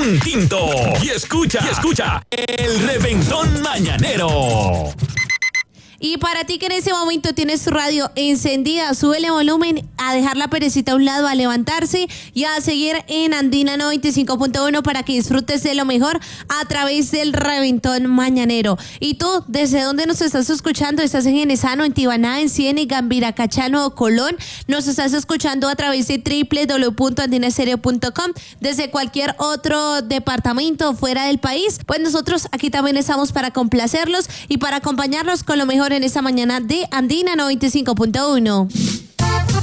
un tinto y escucha el Reventón Mañanero. Y para ti que en ese momento tienes tu radio encendida, súbele volumen, a dejar la perecita a un lado, a levantarse y a seguir en Andina 95.1 para que disfrutes de lo mejor a través del Reventón Mañanero. Y tú, ¿desde dónde nos estás escuchando? ¿Estás en Genesano, en Tibaná, en Ciénega, en Viracachano o Colón? Nos estás escuchando a través de www.andinastereo.com. Desde cualquier otro departamento fuera del país, pues nosotros aquí también estamos para complacerlos y para acompañarlos con lo mejor en esta mañana de Andina 95.1.